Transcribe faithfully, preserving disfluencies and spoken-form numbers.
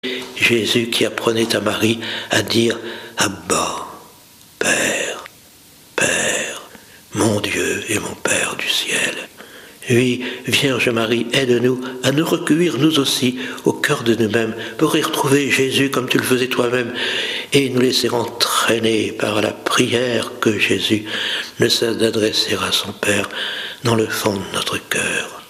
Jésus qui apprenait à Marie à dire « Abba, Père, Père, mon Dieu et mon Père du ciel ». Oui, Vierge Marie, aide-nous à nous recueillir nous aussi au cœur de nous-mêmes pour y retrouver Jésus comme tu le faisais toi-même et nous laisser entraîner par la prière que Jésus ne cesse d'adresser à son Père dans le fond de notre cœur.